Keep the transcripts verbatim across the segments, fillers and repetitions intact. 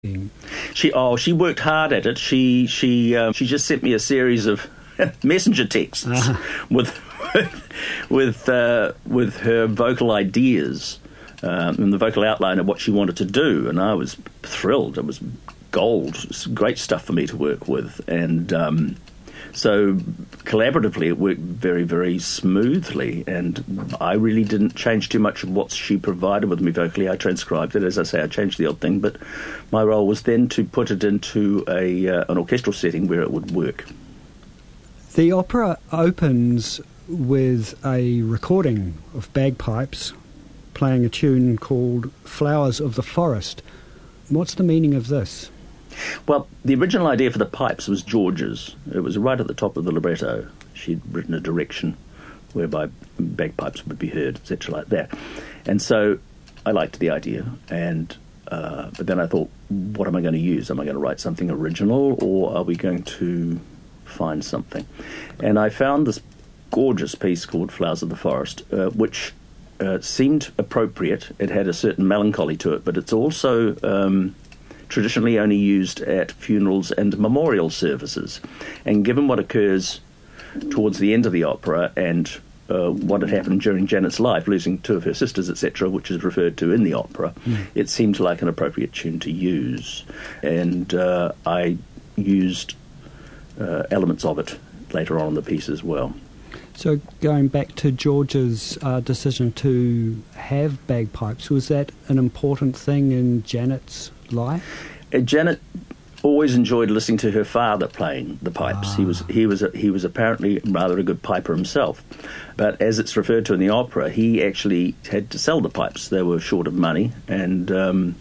She oh she worked hard at it. She she um, she just sent me a series of messenger texts uh-huh. with with uh, with her vocal ideas um, and the vocal outline of what she wanted to do, and I was thrilled. It was gold. It was great stuff for me to work with, and um, so collaboratively it worked very, very smoothly, and I really didn't change too much of what she provided with me vocally. I transcribed it. As I say, I changed the odd thing, but my role was then to put it into a uh, an orchestral setting where it would work. The opera opens with a recording of bagpipes playing a tune called Flowers of the Forest. What's the meaning of this? Well, the original idea for the pipes was George's. It was right at the top of the libretto. She'd written a direction whereby bagpipes would be heard, et cetera, like that. And so I liked the idea, and uh, but then I thought, what am I going to use? Am I going to write something original, or are we going to find something? And I found this gorgeous piece called Flowers of the Forest, uh, which uh, seemed appropriate. It had a certain melancholy to it, but it's also Um, traditionally only used at funerals and memorial services. And given what occurs towards the end of the opera and uh, what had happened during Janet's life, losing two of her sisters, et cetera, which is referred to in the opera, mm. it seemed like an appropriate tune to use. And uh, I used uh, elements of it later on in the piece as well. So going back to George's uh, decision to have bagpipes, was that an important thing in Janet's life? Uh, Janet always enjoyed listening to her father playing the pipes. Ah. He was he was a, he was apparently rather a good piper himself, but as it's referred to in the opera, he actually had to sell the pipes. They were short of money, and um,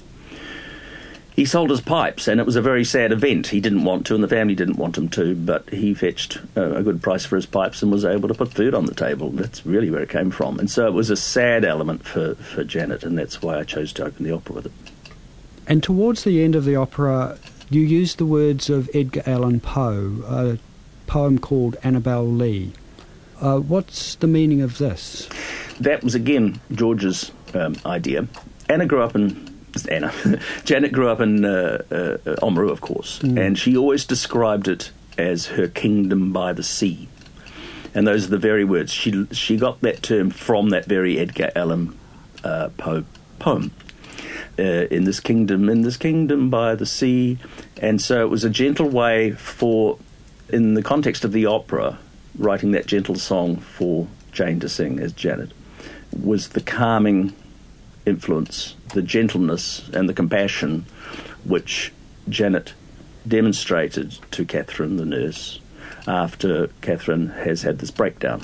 he sold his pipes, and it was a very sad event. He didn't want to, and the family didn't want him to, but he fetched uh, a good price for his pipes and was able to put food on the table. That's really where it came from. And so it was a sad element for, for Janet, and that's why I chose to open the opera with it. And towards the end of the opera, you used the words of Edgar Allan Poe, a poem called Annabel Lee. Uh, what's the meaning of this? That was, again, George's um, idea. Anna grew up in... Anna. Janet grew up in uh, uh, Oamaru, of course, mm. and she always described it as her kingdom by the sea. And those are the very words. She she got that term from that very Edgar Allan uh, Poe poem. Uh, in this kingdom, in this kingdom by the sea. And so it was a gentle way for, in the context of the opera, writing that gentle song for Jane to sing as Janet, was the calming influence, the gentleness and the compassion which Janet demonstrated to Catherine, the nurse, after Catherine has had this breakdown.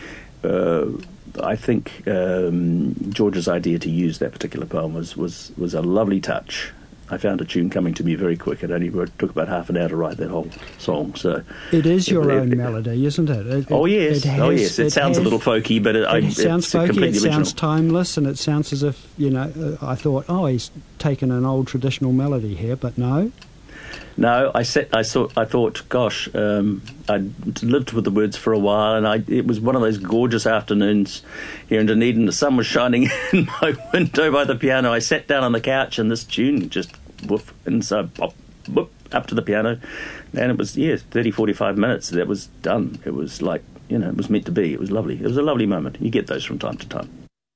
Uh, I think um, George's idea to use that particular poem was, was, was a lovely touch. I found a tune coming to me very quick. It only took about half an hour to write that whole song. So it is your it, own it, melody, isn't it? it oh yes, it has, oh yes. It, it sounds has, a little folky, but it, it I, sounds it's folky. completely It original. sounds timeless, and it sounds as if you know. Uh, I thought, oh, he's taken an old traditional melody here, but no. No, I set, I saw. I thought, gosh, um, I'd lived with the words for a while, and I, it was one of those gorgeous afternoons here in Dunedin. The sun was shining in my window by the piano. I sat down on the couch, and this tune just woof, and so I pop, whoop, up to the piano, and it was yeah, thirty, forty-five minutes. That was done. It was like you know, it was meant to be. It was lovely. It was a lovely moment. You get those from time to time.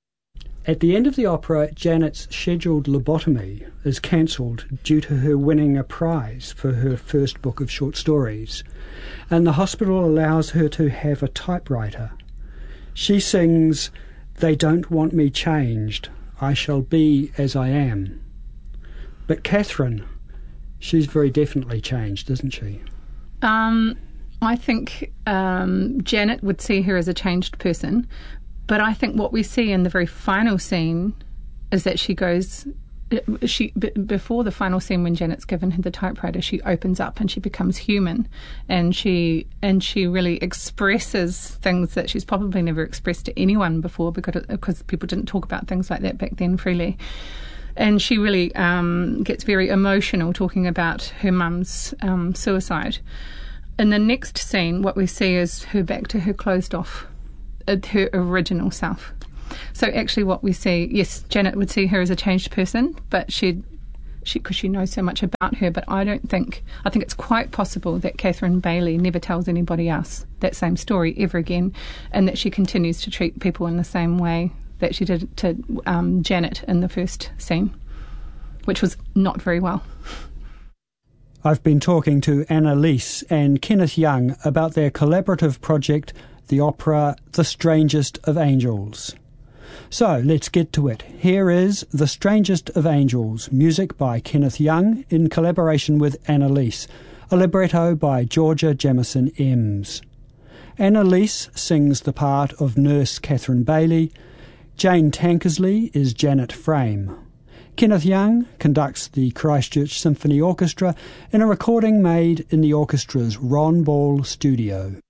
At the end of the opera, Janet's scheduled lobotomy is cancelled due to her winning a prize for her first book of short stories, and the hospital allows her to have a typewriter. She sings, "They don't want me changed, I shall be as I am." But Catherine, she's very definitely changed, isn't she? Um, I think um, Janet would see her as a changed person. But I think what we see in the very final scene is that she goes, she b- before the final scene when Janet's given her the typewriter, she opens up and she becomes human, and she and she really expresses things that she's probably never expressed to anyone before, because because people didn't talk about things like that back then freely. And she really um, gets very emotional talking about her mum's um, suicide. In the next scene, what we see is her back to her closed off, her original self. So actually what we see, yes, Janet would see her as a changed person, but she'd she because she knows so much about her. But I don't think I think it's quite possible that Catherine Bailey never tells anybody else that same story ever again, and that she continues to treat people in the same way that she did to um, Janet in the first scene, which was not very well. I've been talking to Annalise and Kenneth Young about their collaborative project, the opera The Strangest of Angels. So let's get to it. Here is The Strangest of Angels, music by Kenneth Young in collaboration with Annalise, a libretto by Georgia Jamieson Ems. Annalise sings the part of Nurse Catherine Bailey. Jane Tankersley is Janet Frame. Kenneth Young conducts the Christchurch Symphony Orchestra in a recording made in the orchestra's Ron Ball studio.